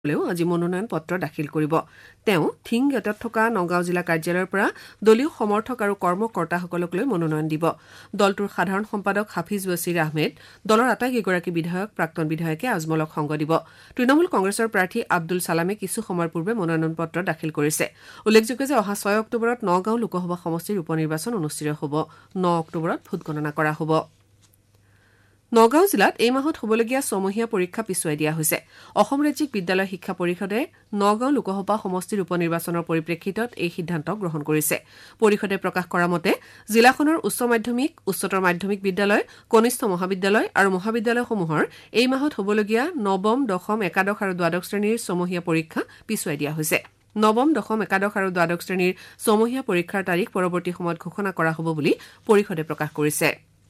আজি মনোনয়ন পত্ৰ দাখিল কৰিব তেওঁ থিং গেটত থকা নগাঁও জিলা কাৰ্যালয়ৰ পৰা দলীয় সমৰ্থক আৰু কৰ্মকৰ্তাসকলক লৈ মনোনয়ন দিব দলটোৰ সাধাৰণ সম্পাদক হাফিজ ৱাছিৰ আহমেদ দলৰ আটাইকেইগৰাকী বিধায়ক প্ৰাক্তন বিধায়কে আজমলক সংগ দিব তৃণমূল কংগ্ৰেছৰ প্ৰাৰ্থী আব্দুল সালামে কিছু সময়ৰ পূৰ্বে মনোনয়ন পত্ৰ দাখিল কৰিছে উল্লেখযোগ্য যে অহা 6 অক্টোবৰত নগাঁও লোকসভা সমষ্টিৰ উপনিৰ্বাচন অনুষ্ঠিত হ'ব 9 অক্টোবৰত ভোট গণনা কৰা হ'ব নগাঁও জিলাত এই মাহত হ'বলগীয়া ছমহীয়া পৰীক্ষা পিছুৱাই দিয়া হৈছে অসম ৰাজ্যিক বিদ্যালয় শিক্ষা পৰিষদে নগাঁও লোকসভা সমষ্টিৰ উপনিৰ্বাচনৰ পৰিপ্ৰেক্ষিতত এই সিদ্ধান্ত গ্ৰহণ কৰিছে পৰিষদে প্ৰকাশ কৰা মতে জিলাখনৰ উচ্চ মাধ্যমিক উচ্চতৰ মাধ্যমিক বিদ্যালয় কনিষ্ঠ মহাবিদ্যালয় আৰু মহাবিদ্যালয়সমূহৰ এই মাহত হ'বলগীয়া নৱম দশম একাদশ আৰু দ্বাদশ শ্ৰেণীৰ ছমহীয়া পৰীক্ষা পিছুৱাই দিয়া হৈছে নৱম দশম একাদশ আৰু দ্বাদশ শ্ৰেণীৰ ছমহীয়া পৰীক্ষাৰ তাৰিখ পৰৱৰ্তী সময়ত ঘোষণা কৰা হ'ব বুলি পৰিষদে প্ৰকাশ কৰিছে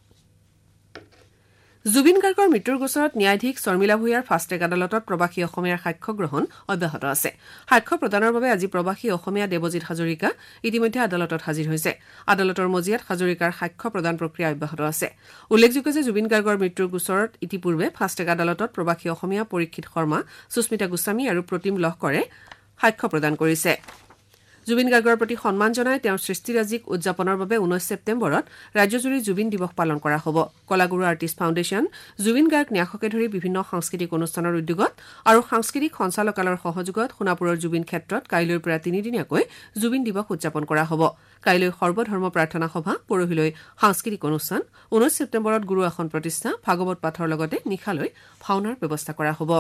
জুবিন গাৰ্গৰ মৃত্যুৰ গোচৰত ন্যায়াধীশ শৰ্মিলা ভূঞাৰ ফাষ্টেগ আদালতত প্ৰবাসী অসমীয়াৰ সাক্ষ্য গ্ৰহণ অব্যাহত আছে সাক্ষ্য প্ৰদানৰ বাবে আজি প্ৰবাসী অসমীয়া দেৱজিৎ হাজৰিকা ইতিমধ্যে আদালতত হাজিৰ হৈছে আদালতৰ মজিয়াত হাজৰিকাৰ সাক্ষ্য প্ৰদান প্ৰক্ৰিয়া অব্যাহত আছে উল্লেখযোগ্য যে জুবিন গাৰ্গৰ মৃত্যুৰ গোচৰত ইতিপূৰ্বে ফাষ্টেগ আদালতত প্ৰবাসী অসমীয়া পৰীক্ষিত শৰ্মা সুস্মিতা গোস্বামী আৰু প্ৰতিম লহকৰে সাক্ষ্য প্ৰদান কৰিছে জুবিন গাৰ্গৰ প্ৰতি সন্মান জনাই তেওঁৰ সৃষ্টিৰাজিক উদযাপনৰ বাবে 19 ছেপ্টেম্বৰত ৰাজ্যজুৰি জুবিন দিৱস পালন কৰা হ'ব কলাগুৰু আৰ্টিষ্ট ফাউণ্ডেশ্যন জুবিন গাৰ্গ ন্যাসকে ধৰি বিভিন্ন সাংস্কৃতিক অনুষ্ঠানৰ উদ্যোগত আৰু সাংস্কৃতিক সঞ্চালকালয়ৰ সহযোগত সোণাপুৰৰ জুবিন ক্ষেত্ৰত কাইলৈৰ পৰা 3 দিনীয়াকৈ জুবিন দিৱস উদযাপন কৰা হ'ব কাইলৈ সৰ্বধৰ্ম প্ৰাৰ্থনা সভা পৰহিলৈ সাংস্কৃতিক অনুষ্ঠান 19 ছেপ্টেম্বৰত গুৰু আসন প্ৰতিষ্ঠা ভাগৱত পাঠৰ লগতে নিশালৈ ভাওনাৰ ব্যৱস্থা কৰা হ'ব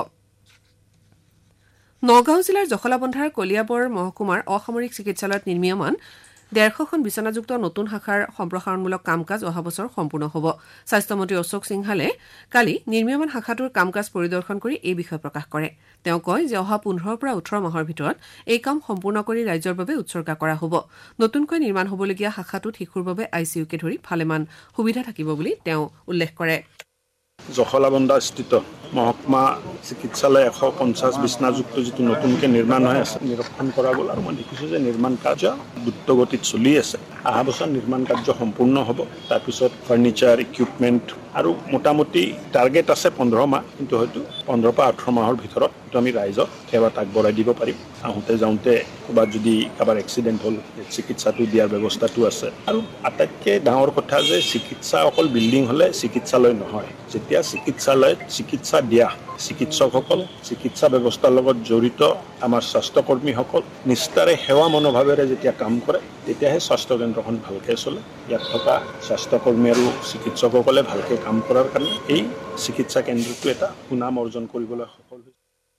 নগাঁও জিলাৰ জখলাবন্ধাৰ কলিয়াবৰ মহকুমাৰ অসামৰিক চিকিৎসালয়ত নিৰ্মীয়মান 150খন বিচনাযুক্ত নতুন শাখাৰ সম্প্ৰসাৰণমূলক কাম কাজ অহা বছৰ সম্পূৰ্ণ হ'ব স্বাস্থ্যমন্ত্ৰী অশোক সিংহালে কালি নিৰ্মীয়মান শাখাটোৰ কাম কাজ পৰিদৰ্শন কৰি এই বিষয়ে প্ৰকাশ কৰে তেওঁ কয় যে অহা 15 পৰা 18 মাহৰ ভিতৰত এই কাম সম্পূৰ্ণ কৰি ৰাজ্যৰ বাবে উৎসৰ্গা কৰা হ'ব নতুনকৈ নিৰ্মাণ হ'বলগীয়া শাখাটোত শিশুৰ বাবে আইচিইউকে ধৰি ভালেমান সুবিধা থাকিব বুলি তেওঁ উল্লেখ কৰে জখলাবন্ধাস্থিত মহকুমা চিকিৎসালয় 150 বিছনাযুক্ত যিটো নতুনকৈ নিৰ্মাণ হৈ আছে নিৰীক্ষণ কৰা গ'ল আৰু মই দেখিছোঁ যে নিৰ্মাণ কাৰ্য দ্ৰুতগতিত চলি আছে অহা বছৰ নিৰ্মাণ কাৰ্য সম্পূৰ্ণ হ'ব তাৰপিছত ফাৰ্নিচাৰ ইকুইপমেণ্ট আৰু মোটামুটি টাৰ্গেট আছে 15 মাহ কিন্তু হয়তো 15 পৰা 18 মাহৰ ভিতৰত আমি ৰাইজক সেৱাত আগবঢ়াই দিব পাৰিম আহোঁতে যাওঁতে ক'ৰবাত যদি কাৰোবাৰ এক্সিডেণ্ট হ'ল চিকিৎসাটো দিয়াৰ ব্যৱস্থাটো আছে আৰু আটাইতকৈ ডাঙৰ কথা যে চিকিৎসা অকল বিল্ডিং হ'লে চিকিৎসালয় নহয় যেতিয়া চিকিৎসালয়ত চিকিৎসা দিয়া চিকিৎসকসকল চিকিৎসা ব্যৱস্থাৰ লগত জড়িত আমাৰ স্বাস্থ্যকৰ্মীসকল নিষ্ঠাৰে সেৱা মনোভাৱেৰে যেতিয়া কাম কৰে তেতিয়াহে স্বাস্থ্যকেন্দ্ৰখন ভালকৈ চলে ইয়াত থকা স্বাস্থ্যকৰ্মী আৰু চিকিৎসকসকলে ভালকৈ কাম কৰাৰ কাৰণে এই চিকিৎসা কেন্দ্ৰটো এটা সুনাম অৰ্জন কৰিবলৈ সফল হৈছে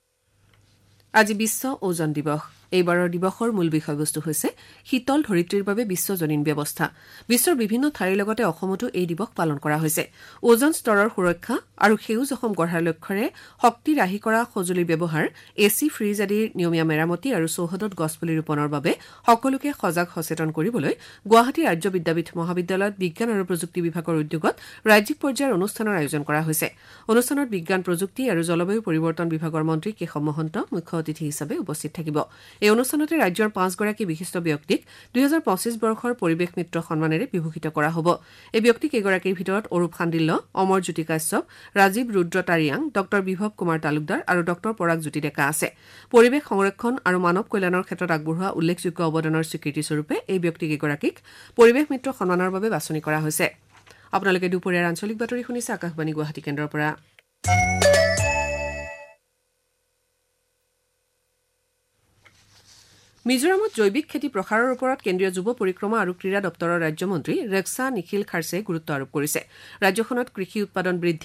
আজি বিশ্ব ওজন দিৱস এইবাৰৰ দিৱসৰ মূল বিষয়বস্তু হৈছে শীতল ধৰিত্ৰীৰ বাবে বিশ্বজনীন ব্যৱস্থা বিশ্বৰ বিভিন্ন ঠাইৰ লগতে অসমতো এই দিৱস পালন কৰা হৈছে ওজন স্তৰৰ সুৰক্ষা আৰু সেউজ অসম গঢ়াৰ লক্ষ্যৰে শক্তি ৰাহি কৰা সঁজুলিৰ ব্যৱহাৰ এচি ফ্ৰিজ আদিৰ নিয়মীয়া মেৰামতি আৰু চৌহদত গছপুলি ৰোপণৰ বাবে সকলোকে সজাগ সচেতন কৰিবলৈ গুৱাহাটী ৰাজ্য বিদ্যাপীঠ মহাবিদ্যালয়ত বিজ্ঞান আৰু প্ৰযুক্তি বিভাগৰ উদ্যোগত ৰাজ্যিক পৰ্যায়ৰ অনুষ্ঠানৰ আয়োজন কৰা হৈছে অনুষ্ঠানত বিজ্ঞান প্ৰযুক্তি আৰু জলবায়ু পৰিৱৰ্তন বিভাগৰ মন্ত্ৰী কেশৱ মহন্ত মুখ্য অতিথি হিচাপে উপস্থিত থাকিব এই অনুষ্ঠানতে ৰাজ্যৰ 5 গৰাকী বিশিষ্ট ব্যক্তিক 2025 বৰ্ষৰ পৰিৱেশ মিত্ৰ সন্মানেৰে বিভূষিত কৰা হ'ব এই ব্যক্তি কেইগৰাকীৰ ভিতৰত অৰূপ খান্দিল্য অমৰজ্যোতি কাশ্যপ ৰাজীৱ ৰুদ্ৰ তাৰিয়াং ডক্টৰ বিভৱ কুমাৰ তালুকদাৰ আৰু ডক্টৰ পৰাগ জ্যোতি ডেকা আছে পৰিৱেশ সংৰক্ষণ আৰু মানৱ কল্যাণৰ ক্ষেত্ৰত আগবঢ়োৱা উল্লেখযোগ্য অৱদানৰ স্বীকৃতিস্বৰূপে এই ব্যক্তি কেইগৰাকীক পৰিৱেশ মিত্ৰ সন্মানৰ বাবে বাছনি কৰা হৈছে আপোনালোকে দুপৰীয়াৰ আঞ্চলিক বাতৰি শুনিছে আকাশবাণী গুৱাহাটী কেন্দ্ৰৰ পৰা মিজোৰামত জৈৱিক খেতি প্ৰসাৰৰ ওপৰত কেন্দ্ৰীয় যুৱ পৰিক্ৰমা আৰু ক্ৰীড়া দপ্তৰৰ ৰাজ্যমন্ত্ৰী ৰেক্সা নিখিল খাৰ্ছে গুৰুত্ব আৰোপ কৰিছে ৰাজ্যখনত কৃষি উৎপাদন বৃদ্ধি